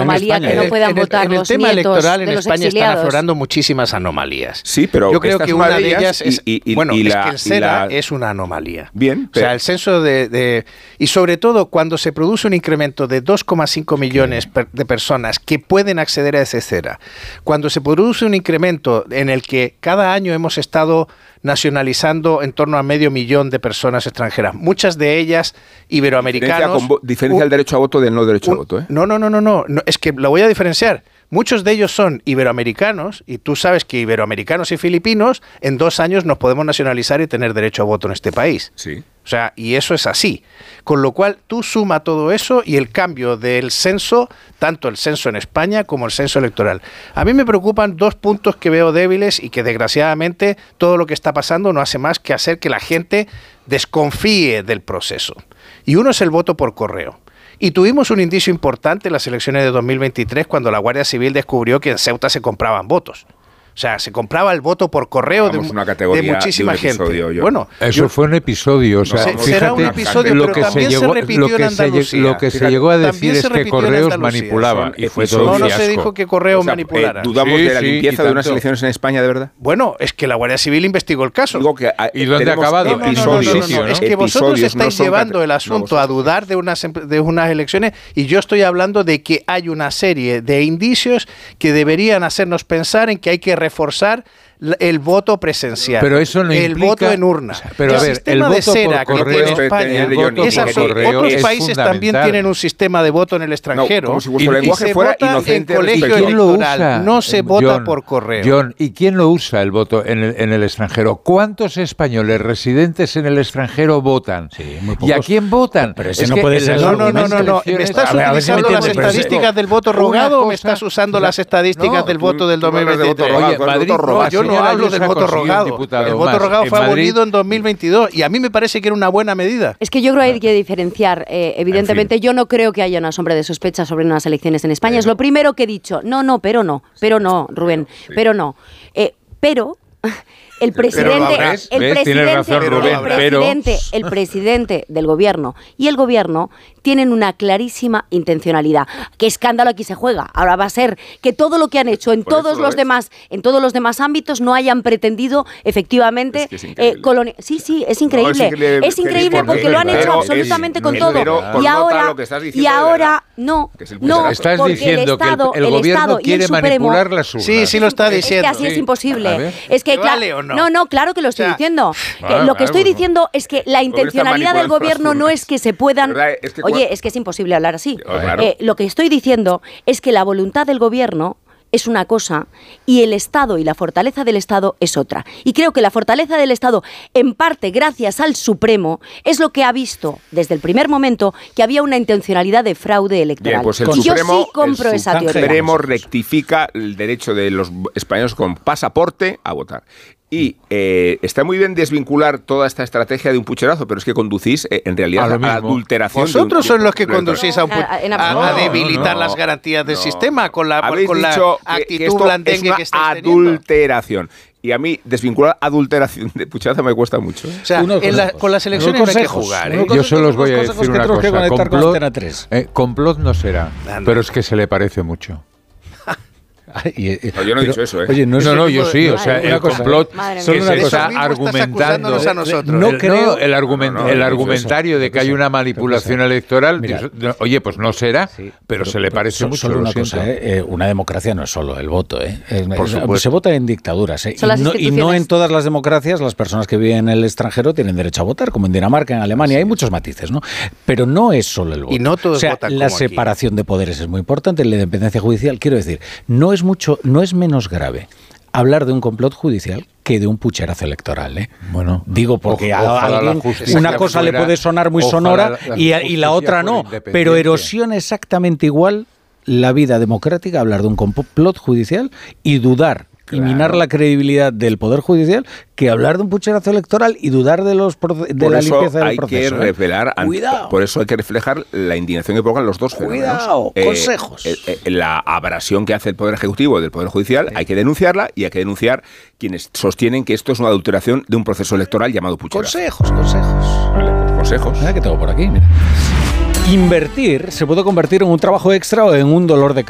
anomalía que no puedan votar los nietos de los exiliados. En el tema electoral en España están aflorando muchísimas anomalías. Sí, pero yo creo que una de ellas es que el SERA es una anomalía. Bien. O sea, el censo y sobre todo cuando se produce un incremento de 2,5 millones de personas que pueden acceder a ese SERA, cuando se produce un incremento en el que cada año hemos estado nacionalizando en torno a 500.000 de personas extranjeras, muchas de ellas iberoamericanos. Diferencia el derecho a voto del no derecho a voto, ¿eh? No, es que lo voy a diferenciar. Muchos de ellos son iberoamericanos y tú sabes que iberoamericanos y filipinos en 2 años nos podemos nacionalizar y tener derecho a voto en este país. Sí. O sea, y eso es así. Con lo cual, tú suma todo eso y el cambio del censo, tanto el censo en España como el censo electoral. A mí me preocupan 2 puntos que veo débiles y que desgraciadamente todo lo que está pasando no hace más que hacer que la gente desconfíe del proceso. Y uno es el voto por correo. Y tuvimos un indicio importante en las elecciones de 2023 cuando la Guardia Civil descubrió que en Ceuta se compraban votos. O sea, se compraba el voto por correo de muchísima gente. Bueno, eso fue un episodio. O sea, será un episodio, pero también se repitió en Andalucía. Lo que se llegó a decir es que Correos manipulaba. Y fue todo no se dijo que Correos manipulara. ¿Dudamos de la limpieza de unas elecciones en España, de verdad? Bueno, es que la Guardia Civil investigó el caso. ¿Y dónde ha acabado? No, es que vosotros estáis llevando el asunto a dudar de unas elecciones y yo estoy hablando de que hay una serie de indicios que deberían hacernos pensar en que hay que reforzar el voto presencial, pero eso no el voto en urna. Pero a ver, el voto de cera por correo, que tiene España es absurdo. Otros países también tienen un sistema de voto en el extranjero. Como si vuestro lenguaje fuera inocente. En colegio electoral no se vota por correo. John, ¿y quién lo usa el voto en el extranjero? ¿Cuántos españoles residentes en el extranjero votan? Sí, muy pocos. ¿Y a quién votan? Pero ese no puede ser. No. ¿Me estás utilizando las estadísticas del voto rogado o me estás usando las estadísticas del voto del 2023? Oye, Madrid, yo no hablo del voto rogado. El voto rogado fue abolido en 2022 y a mí me parece que era una buena medida. Es que yo creo que hay que diferenciar. Evidentemente, yo no creo que haya una sombra de sospecha sobre unas elecciones en España. Es lo primero que he dicho. Pero no, Rubén, pero no. Pero el presidente del gobierno y el gobierno tienen una clarísima intencionalidad. ¿Qué escándalo aquí se juega? Ahora va a ser que todo lo que han hecho en todos los demás ámbitos no hayan pretendido efectivamente Sí, es increíble. Es increíble porque lo han hecho absolutamente con todo. Y ahora no. Estás diciendo que el gobierno quiere manipular las urnas. Sí, lo está diciendo. Es que así es imposible. Es que ¿vale o no? No, claro que lo estoy diciendo. Lo que estoy diciendo es que la intencionalidad del gobierno no es que se puedan... Oye, es que es imposible hablar así. Claro. Lo que estoy diciendo es que la voluntad del gobierno es una cosa y el Estado y la fortaleza del Estado es otra. Y creo que la fortaleza del Estado, en parte gracias al Supremo, es lo que ha visto desde el primer momento que había una intencionalidad de fraude electoral. Bien, pues el Supremo, yo sí compro esa teoría. El Supremo rectifica el derecho de los españoles con pasaporte a votar. Y está muy bien desvincular toda esta estrategia de un pucherazo, pero es que conducís en realidad a la adulteración. Vosotros sois los que conducís a debilitar las garantías del sistema con la actitud blandengue que estáis teniendo. Adulteración. Y a mí desvincular adulteración de pucherazo me cuesta mucho. O sea, con las elecciones hay que jugar. Yo solo os voy a decir una cosa. Complot no será, pero es que se le parece mucho. No, yo no he dicho eso, ¿eh? Oye, yo sí, o sea, el complot que se está argumentando. No creo el argumentario de que hay una manipulación electoral. Oye, pues no será, pero se le parece mucho. Solo una cosa, una democracia no es solo el voto, se vota en dictaduras, y no en todas las democracias las personas que viven en el extranjero tienen derecho a votar, como en Dinamarca, en Alemania, hay muchos matices, ¿no? Pero no es solo el voto. Y no todos votan la separación de poderes es muy importante, la independencia judicial, quiero decir, no es menos grave hablar de un complot judicial que de un pucherazo electoral, Bueno, digo porque a alguien una cosa le puede sonar muy sonora y la otra no, pero erosiona exactamente igual la vida democrática hablar de un complot judicial y dudar y minar la credibilidad del Poder Judicial que hablar de un pucherazo electoral y dudar de la limpieza del proceso. Por eso hay que reflejar la indignación que provocan los dos fenómenos. Consejos. La abrasión que hace el Poder Ejecutivo del Poder Judicial, hay que denunciarla y hay que denunciar quienes sostienen que esto es una adulteración de un proceso electoral llamado pucherazo. Consejos. Mira que tengo por aquí, mira. Invertir se puede convertir en un trabajo extra o en un dolor de cabeza.